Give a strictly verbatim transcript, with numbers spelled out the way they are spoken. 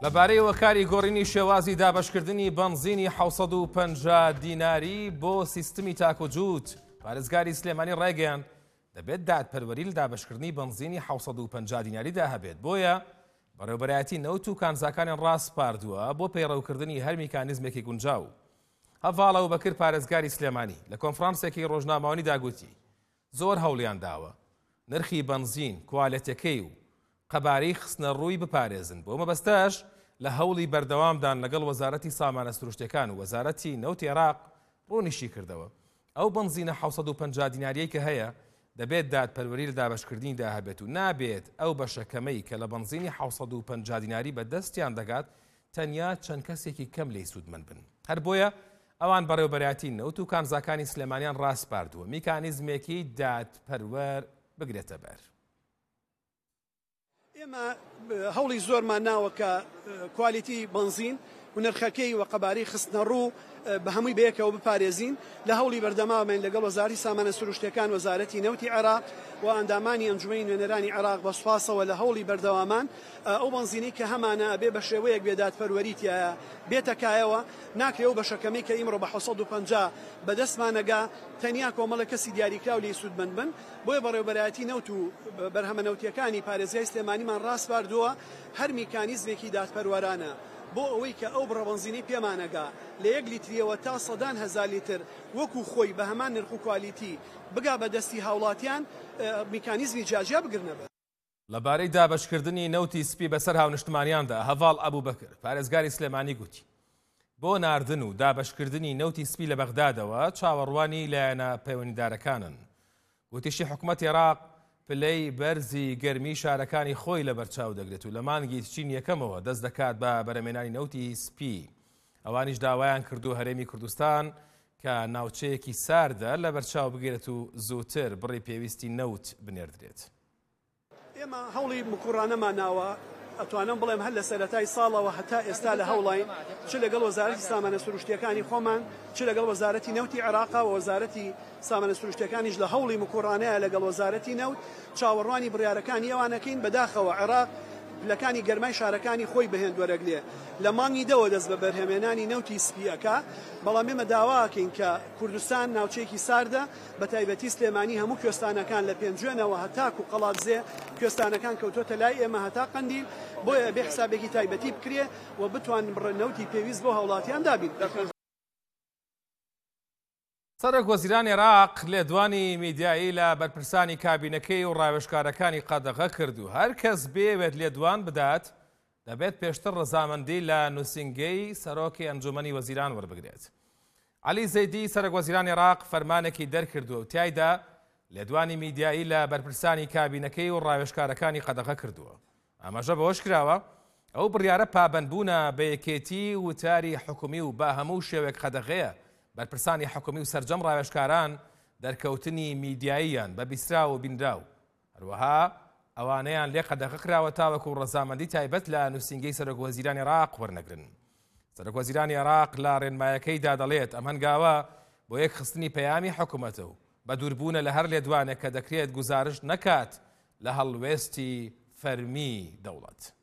لەبارەیەوە کاری گۆڕینی شێوازی دابەشکردنی بەنزینی حەوسەد و پەنجا دیناری بۆ سیستمی تاکوجووت پارێزگاری سلێمانی ڕێگەیان دەبێت دادپەروەری لە دابەشکردنی بەنزینی حەوسەد و پەنجا دیناریدا هەبێت. بۆیە بەڕێوەبەرایەتی نەوت و کانزاکانیان ڕاستپاردووە بۆ پەیڕەوکردنی هەر میکانیزمێکی گونجاو. هەڤاڵ ئەبوبەکر پارێزگاری سلێمانی لە کۆنفرانسێکی ڕۆژنامەوانی داگوتی زۆر هەوڵیان داوە نرخی بەنزین کوالەتەکەی و قەبارەی خستنە ڕووی بپارێزن. بۆ مەبەستەش لە هەوڵی بەردەوامدان لەگەڵ وەزارەتی سامانە سروشتەکان و وەزارەتی نەوتی عێراق ڕوونیشی کردەوە ئەو بەنزینە حەوسەد و پەنجا دیناریەی کە هەیە دەبێت دادپەروەری لە دابەشکردنیدا هەبێت و نابێت ئەو بەشەکەمەی کە لە بەنزینی حەوسەد و پەنجا دیناری بەدەستیان دەگات تەنیا چەند کەسێکی کەم لێی سوودمەند بن. هەر بۆیە ئەوان بەڕێوەبەرایەتی نەوت و کانزاکانی سلێمانیان ڕاستپاردووە میکانیزمێکی دادپەروەر بگرێتە بەر. ئێمە هەوڵی زۆرمان ناوە کە کوالیتی بەنزین و نرخەکەی و قەبارەی خستنە ڕوو بە هەمووی بەیەکەوە بپارێزین لە هەوڵی بەردەماوەمان لەگەڵ وەزارەتی سامانە سروشتەکان وەزارەتی نەوتی عێراق و ئەندامانی ئەنجومەی نوێنەرانی عێراق بە سوپاسەوە لە هەوڵی بەردەوامان ئەو بەنزینەی کە هەمانە ئەبێ بە شێوەیەک بێدادپەروەریتیایە بێتەکایەوە ناکرێ و بەشەکەمەی کە ئیمڕۆ بە حەوسەد و پەنجا بەدەستمانەگا تەنیا کۆمەڵە کەسی دیاریکراو لێی سوودمەند بن. بۆیە بەڕێوەبەرایەتی نەوت و بەرهەمە نەوتیەکانی پارێزگای سلێمانیمان ڕاستپاردووە هەر میکانیزمێکی دادپەروەرانە بۆ ئەوەی کە ئەو بڕەبەنزینەی پێمانەگا لە یەک لیتریەوە تا سەدان هەزار لیتر وەکو خۆی بە هەمان نرخ و کوالیتی بگا بەدەستی هاوڵاتیان میکانیزمی جاجیا بگرنەبە. لەبارەی دابەشکردنی نەوتی سپی بەسەر هاونیشتمانیاندا هەڤاڵ ئەبوبەکر پارێزگاری سلێمانی گوتی بۆ ناردن و دابەشکردنی نەوتی سپی لە بەغدادەوە چاوەڕوانی لایەنە پەیوەندیدارەکانن. گوتیشی حکوومەتی عێراق پلەی بەرزی گەرمی شارەکانی خۆی لە بەرچاو دەگرێت و لە مانگی چین یەکەمەوە دەست دەکات بە بەرەمێنانی نەوتی سپی. ئەوانیش داوایان کردو هەرێمی کوردستان کە ناوچەیەکی ساردە لە بەرچاو بگرێت و زووتر بڕی پێویستی نەوت بنێردرێت. ئێمە هەوڵی مکوڕانەمان ناوە ئەتوانم بڵێم هەر لە سەرەتای ساڵەوە هەتا ئێستا لە هەوڵین چ لەگەڵ وەزارەتی سامانە سروشتیەکانی خۆمان چ لەگەڵ وەزارەتی نەوتی عێراقا و وەزارەتی سامانە سروشتیەکانیش لە هەوڵی مکوڕانەیە لەگەڵ وەزارەتی نەوت چاوەڕوانی بڕیارەکانی ئەوانەکەین بەداخەوە عێراق پلەکانی گەرمای شارەکانی خۆی بەهێن وەرەگلێ لە مانگی دەوە دەست بە بەرهێمێنانی نەوتی سپیەکە. بەڵام ئێمە داواکەین کە کوردستان ناوچەیەکی ساردە بە تایبەتی سلێمانی هەموو کوێستانەکان لە پێنجوێنەوە هەتاک و قەڵاتزێ کوێستانەکان کەوتۆتە لای ئێمە هەتا قەندیل بۆیە بێ حسابێکی تایبەتی بکرێ و بتوان بڕنەوتی پێویست بۆ هەوڵاتیان دابین. سەرۆک وەزیرانی عێراق لێدوانی میدیایی لە بەرپرسانی کابینەکەی و ڕاوێژکارەکانی قەدەغە کرد و هەر کەس بێوێت لێدوان بدات دەبێت پێشتر ڕەزامەندی لە نووسینگەی سەرۆکی ئەنجومەنی وەزیران وەربگرێت. عەلی زەیدی سەرۆک وەزیرانی عێراق فەرمانێکی دەرکردووە و تایدا لێدوانی میدیایی لە بەرپرسانی کابینەکەی و ڕاوێژکارەکانی قەدەغە کردووە. ئاماژە بەوەش کراوە ئەو بڕیارە پابەندبوونە بە یەکێتی وتاری حکومی و بە هەموو شێوێک قەدەغەیە بەرپرسانی حکومی و سەرجەم ڕاوێژکاران دەرکەوتنی میدیاییان بە بیسترا و بینراو هەروەها ئەوانەیان لێ قەدەغە کراوە تاوەکو ڕەزامەندی تایبەت لە نووسینگەی سەرۆک وەزیرانی عێراق وەرنەگرن. سەرۆک وەزیرانی عێراق لە ڕێنمایەکەیدا دەڵێت ئەم هەنگاوە بۆ یەک خستنی پەیامی حکوومەتە و بە دووربوونە لە هەر لێدوانێک کە دەکرێت گوزارش نەکات لە هەڵوێستی فەرمی دەوڵەت.